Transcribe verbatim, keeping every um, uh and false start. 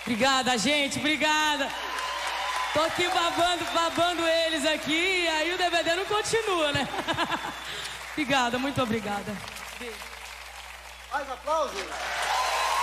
Obrigada, gente, obrigada. Tô aqui babando, babando eles aqui, e aí o D V D não continua, né? Obrigada, muito obrigada. Beijo. Mais aplausos.